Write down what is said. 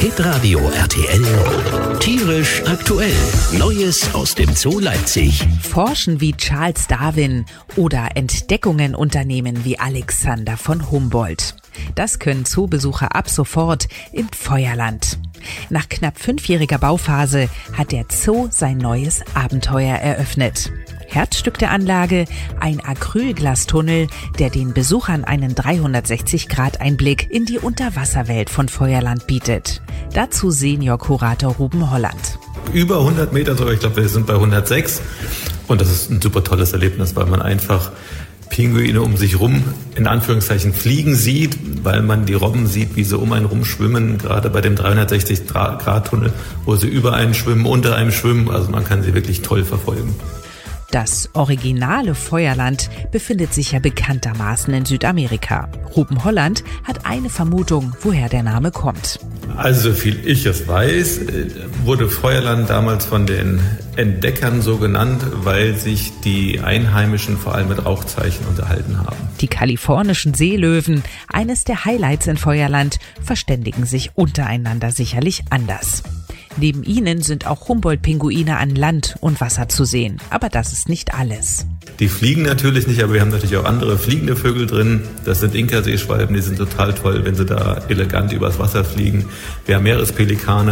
Hitradio RTL, tierisch aktuell. Neues aus dem Zoo Leipzig. Forschen wie Charles Darwin oder Entdeckungen unternehmen wie Alexander von Humboldt. Das können Zoobesucher ab sofort im Feuerland. Nach knapp 5-jähriger Bauphase hat der Zoo sein neues Abenteuer eröffnet. Herzstück der Anlage, ein Acrylglastunnel, der den Besuchern einen 360-Grad-Einblick in die Unterwasserwelt von Feuerland bietet. Dazu Senior-Kurator Ruben Holland. Über 100 Meter sogar, ich glaube, wir sind bei 106. Und das ist ein super tolles Erlebnis, weil man einfach Pinguine um sich rum, in Anführungszeichen, fliegen sieht, weil man die Robben sieht, wie sie um einen rumschwimmen, gerade bei dem 360-Grad-Tunnel, wo sie über einen schwimmen, unter einem schwimmen. Also man kann sie wirklich toll verfolgen. Das originale Feuerland befindet sich ja bekanntermaßen in Südamerika. Ruben Holland hat eine Vermutung, woher der Name kommt. Also, soviel ich es weiß, wurde Feuerland damals von den Entdeckern so genannt, weil sich die Einheimischen vor allem mit Rauchzeichen unterhalten haben. Die kalifornischen Seelöwen, eines der Highlights in Feuerland, verständigen sich untereinander sicherlich anders. Neben ihnen sind auch Humboldt-Pinguine an Land und Wasser zu sehen. Aber das ist nicht alles. Die fliegen natürlich nicht, aber wir haben natürlich auch andere fliegende Vögel drin. Das sind Inka-Seeschwalben, die sind total toll, wenn sie da elegant übers Wasser fliegen. Wir haben Meerespelikane.